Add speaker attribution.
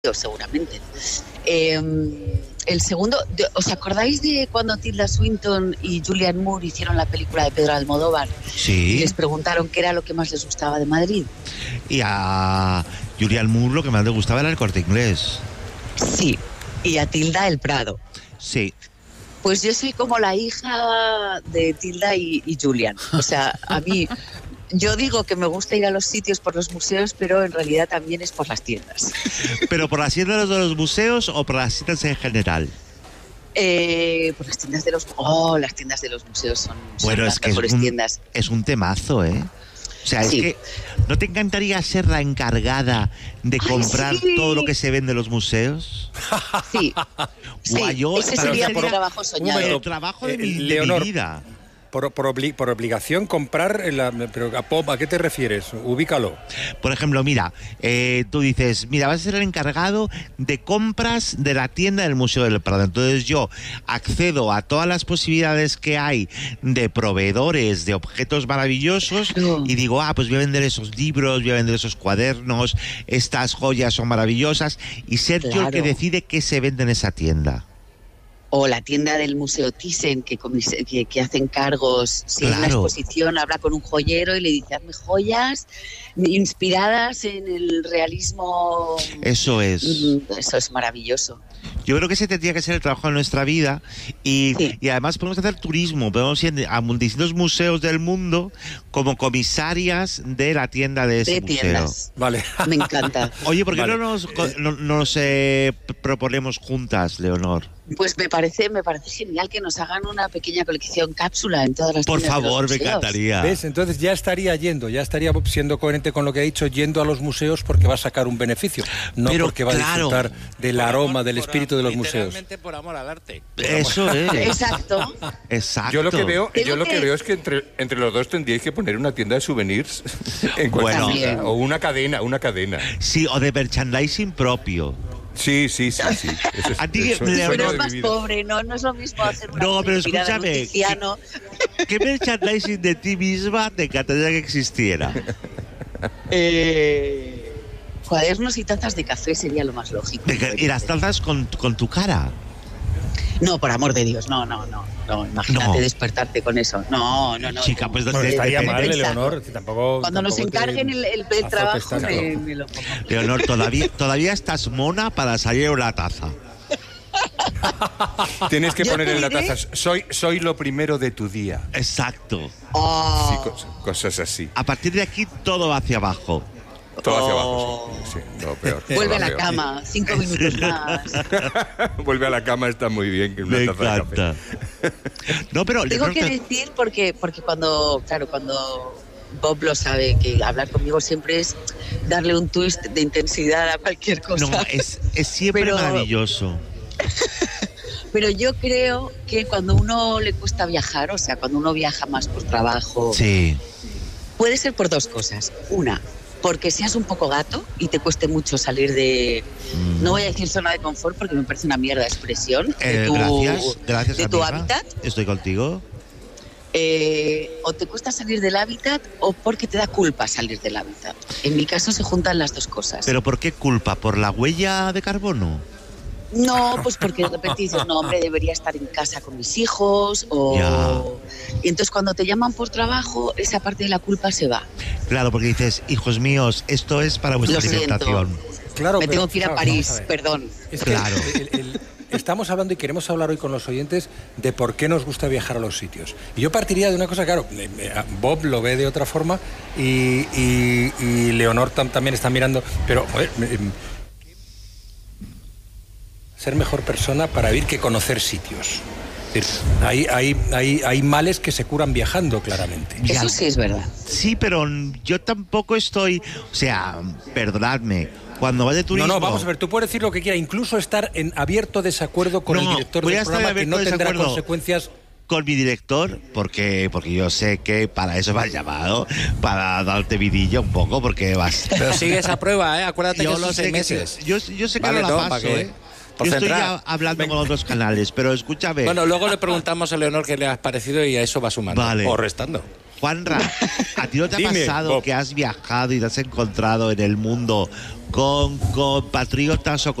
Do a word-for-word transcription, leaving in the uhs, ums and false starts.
Speaker 1: seguramente. Eh, el segundo, ¿os acordáis de cuando Tilda Swinton y Julianne Moore hicieron la película de Pedro Almodóvar?
Speaker 2: Sí.
Speaker 1: Y les preguntaron qué era lo que más les gustaba de Madrid.
Speaker 2: Y a Julianne Moore lo que más le gustaba era el Corte Inglés.
Speaker 1: Sí, y a Tilda el Prado.
Speaker 2: Sí.
Speaker 1: Pues yo soy como la hija de Tilda y, y Julian. O sea, a mí, yo digo que me gusta ir a los sitios por los museos, pero en realidad también es por las tiendas.
Speaker 2: ¿Pero por las tiendas de los museos o por las tiendas en general?
Speaker 1: Eh, por las tiendas de los... Oh, las tiendas de los museos son, son
Speaker 2: bueno,
Speaker 1: las
Speaker 2: es que
Speaker 1: mejores
Speaker 2: es un,
Speaker 1: tiendas.
Speaker 2: Es un temazo, ¿eh? O sea,
Speaker 1: sí.
Speaker 2: es que ¿no te encantaría ser la encargada de comprar
Speaker 1: Ay, sí.
Speaker 2: todo lo que se vende en los museos?
Speaker 1: Sí, sí.
Speaker 2: Guau, yo,
Speaker 1: ese sería mi
Speaker 2: por,
Speaker 1: trabajo soñado.
Speaker 2: El trabajo de,
Speaker 3: eh,
Speaker 2: mi, de
Speaker 3: Leonor,
Speaker 2: mi vida.
Speaker 3: Por, por, obli por obligación comprar, la, pero a, Pop, ¿a qué te refieres? Ubícalo.
Speaker 2: Por ejemplo, mira, eh, tú dices, mira, vas a ser el encargado de compras de la tienda del Museo del Prado. Entonces yo accedo a todas las posibilidades que hay de proveedores de objetos maravillosos
Speaker 1: no.
Speaker 2: y digo, ah, pues voy a vender esos libros, voy a vender esos cuadernos, estas joyas son maravillosas, y ser
Speaker 1: claro.
Speaker 2: yo el que decide qué se vende en esa tienda.
Speaker 1: O la tienda del Museo Thyssen, que, que, que hacen cargos. Si
Speaker 2: claro.
Speaker 1: en una exposición habla con un joyero y le dice, hazme joyas inspiradas en el realismo.
Speaker 2: Eso es.
Speaker 1: Eso es maravilloso.
Speaker 2: Yo creo que ese tendría que ser el trabajo de nuestra vida y,
Speaker 1: sí. y
Speaker 2: además podemos hacer turismo, podemos ir a distintos museos del mundo como comisarias de la tienda de ese
Speaker 1: de
Speaker 2: museo.
Speaker 1: Tiendas.
Speaker 3: Vale.
Speaker 1: Me encanta.
Speaker 2: Oye, ¿por qué
Speaker 3: vale.
Speaker 2: no nos, no, nos eh, proponemos juntas, Leonor?
Speaker 1: Pues me parece, me parece genial que nos hagan una pequeña colección cápsula en todas las
Speaker 2: Por
Speaker 1: tiendas
Speaker 2: favor,
Speaker 1: de los
Speaker 2: me encantaría.
Speaker 3: ¿Ves? Entonces ya estaría yendo, ya estaría siendo coherente con lo que ha dicho, yendo a los museos porque va a sacar un beneficio, no
Speaker 2: Pero,
Speaker 3: porque va
Speaker 2: claro,
Speaker 3: a disfrutar del
Speaker 4: por
Speaker 3: aroma,
Speaker 4: amor,
Speaker 3: del espíritu de los museos.
Speaker 4: Literalmente por amor al arte.
Speaker 2: Eso es.
Speaker 1: Exacto.
Speaker 2: Exacto.
Speaker 5: Yo lo que veo,
Speaker 1: Tengo
Speaker 5: yo lo que
Speaker 1: que...
Speaker 5: veo es que entre, entre los dos tendríais que poner una tienda de souvenirs en
Speaker 2: bueno,
Speaker 5: cosa, o una cadena, una cadena.
Speaker 2: Sí, o de merchandising propio.
Speaker 5: Sí, sí, sí, sí. Eso es,
Speaker 2: A ti,
Speaker 5: eso,
Speaker 2: Leonor,
Speaker 1: pero es más pobre, ¿no? No es lo mismo hacer una
Speaker 2: no, pero
Speaker 1: escúchame,
Speaker 2: escúchame, ¿qué, ¿qué merchandising de ti misma te encantaría que existiera?
Speaker 1: Eh, cuadernos y tazas de café sería lo más lógico.
Speaker 2: Y las tazas con, con tu cara.
Speaker 1: No, por amor de Dios, no, no, no. no imagínate
Speaker 2: no.
Speaker 1: despertarte con eso. No, no, no.
Speaker 2: Chica, pues...
Speaker 3: Bueno,
Speaker 2: de,
Speaker 3: estaría
Speaker 2: de,
Speaker 3: mal,
Speaker 2: de,
Speaker 3: Leonor. Tampoco,
Speaker 1: Cuando
Speaker 3: tampoco
Speaker 1: nos encarguen
Speaker 3: te,
Speaker 1: el, el, el trabajo, me, me lo pongo.
Speaker 2: Leonor, todavía, todavía estás mona para salir una taza.
Speaker 5: Tienes que
Speaker 1: Yo
Speaker 5: poner
Speaker 1: te
Speaker 5: en la
Speaker 1: diré...
Speaker 5: taza, soy, soy lo primero de tu día.
Speaker 2: Exacto.
Speaker 1: Oh.
Speaker 5: Sí, cosas, cosas así.
Speaker 2: A partir de aquí todo va hacia abajo.
Speaker 5: Todo hacia
Speaker 1: Oh.
Speaker 5: abajo, sí, sí, no, peor.
Speaker 1: Vuelve a la
Speaker 5: peor.
Speaker 1: cama, cinco minutos más.
Speaker 5: Vuelve a la cama, está muy bien. Que una
Speaker 2: Me
Speaker 5: taza
Speaker 2: encanta.
Speaker 5: De café.
Speaker 2: No, pero
Speaker 1: Tengo
Speaker 2: Leonor,
Speaker 1: que
Speaker 2: te...
Speaker 1: decir, porque, porque cuando, claro, cuando Bob lo sabe, que hablar conmigo siempre es darle un twist de intensidad a cualquier cosa.
Speaker 2: No, es, es siempre
Speaker 1: Pero...
Speaker 2: maravilloso.
Speaker 1: Pero yo creo que cuando uno le cuesta viajar, o sea, cuando uno viaja más por trabajo,
Speaker 2: sí.
Speaker 1: puede ser por dos cosas. Una, porque seas un poco gato y te cueste mucho salir de, mm. no voy a decir zona de confort porque me parece una mierda de expresión,
Speaker 2: eh,
Speaker 1: de tu,
Speaker 2: gracias, gracias,
Speaker 1: de tu
Speaker 2: amiga.
Speaker 1: hábitat.
Speaker 2: Estoy contigo.
Speaker 1: Eh, o te cuesta salir del hábitat o porque te da culpa salir del hábitat. En mi caso se juntan las dos cosas.
Speaker 2: ¿Pero por qué culpa? ¿Por la huella de carbono?
Speaker 1: No, pues porque de repente dices, no, hombre, debería estar en casa con mis hijos, o...
Speaker 2: Ya.
Speaker 1: Y entonces cuando te llaman por trabajo, esa parte de la culpa se va.
Speaker 2: Claro, porque dices, hijos míos, esto es para vuestra
Speaker 1: Lo
Speaker 2: alimentación.
Speaker 1: siento.
Speaker 3: Claro,
Speaker 1: Me
Speaker 3: pero,
Speaker 1: tengo que ir a
Speaker 3: claro,
Speaker 1: París,
Speaker 3: a
Speaker 1: perdón.
Speaker 3: Es
Speaker 2: claro.
Speaker 3: Que el, el, el, estamos hablando y queremos hablar hoy con los oyentes de por qué nos gusta viajar a los sitios. Y yo partiría de una cosa, claro, Bob lo ve de otra forma y, y, y Leonor tam, también está mirando, pero... Joder, ser mejor persona para vivir que conocer sitios. Hay, hay, hay, hay males que se curan viajando, claramente.
Speaker 1: Eso sí es verdad.
Speaker 2: Sí, pero yo tampoco estoy... O sea, perdonadme, cuando vas de turismo...
Speaker 3: No, no, vamos a ver, tú puedes decir lo que quieras, incluso estar en abierto desacuerdo con
Speaker 2: no,
Speaker 3: el director
Speaker 2: voy a
Speaker 3: del
Speaker 2: estar
Speaker 3: programa que no tendrá
Speaker 2: desacuerdo
Speaker 3: consecuencias...
Speaker 2: con mi director, porque porque yo sé que para eso me has llamado, para darte vidilla un poco, porque vas...
Speaker 4: Pero sigue esa prueba, ¿eh? Acuérdate
Speaker 2: yo
Speaker 4: que
Speaker 2: lo
Speaker 4: son
Speaker 2: sé
Speaker 4: seis
Speaker 2: que
Speaker 4: meses.
Speaker 2: sí. Yo, yo sé que
Speaker 4: Vale,
Speaker 2: no la
Speaker 4: no,
Speaker 2: paso,
Speaker 4: ¿para qué?
Speaker 2: ¿eh?
Speaker 4: Por
Speaker 2: Yo estoy
Speaker 4: centrar.
Speaker 2: ya hablando
Speaker 4: Venga.
Speaker 2: con otros canales, pero escúchame...
Speaker 4: Bueno, luego le preguntamos a Leonor qué le ha parecido y a eso va sumando.
Speaker 2: Vale.
Speaker 4: O restando.
Speaker 2: Juanra, ¿a ti no te ha
Speaker 3: Dime,
Speaker 2: pasado
Speaker 3: Bob.
Speaker 2: que has viajado y te has encontrado en el mundo con compatriotas o